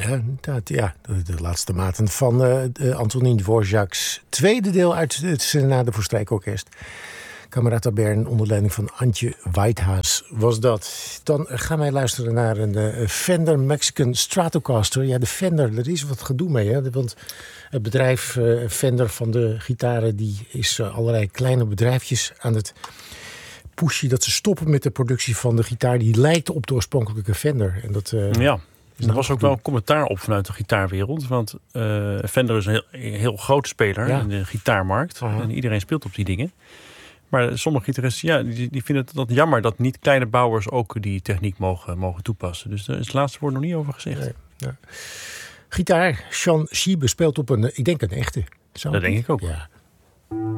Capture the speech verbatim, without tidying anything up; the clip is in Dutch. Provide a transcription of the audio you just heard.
Ja, dat, ja de, de laatste maten van uh, Antonin Dvorak's tweede deel uit het Serenade voor Strijkorkest. Camerata Bern onder leiding van Antje Whitehaas was dat. Dan gaan wij luisteren naar een uh, Fender Mexican Stratocaster. Ja, de Fender, er is wat gedoe mee. Hè? Want het bedrijf uh, Fender van de gitaren, die is uh, allerlei kleine bedrijfjes aan het pushen dat ze stoppen met de productie van de gitaar die lijkt op de oorspronkelijke Fender. En dat, uh, ja, er was ook wel een commentaar op vanuit de gitaarwereld. Want uh, Fender is een heel, heel groot speler ja. in de gitaarmarkt. Uh-huh. En iedereen speelt op die dingen. Maar sommige gitaristen ja, die, die vinden het dat jammer dat niet kleine bouwers ook die techniek mogen, mogen toepassen. Dus daar is het laatste woord nog niet over gezegd. Nee, ja. Gitaar, Sean Schiebe speelt op een, ik denk een echte. Zou dat denk ik ook. Ja.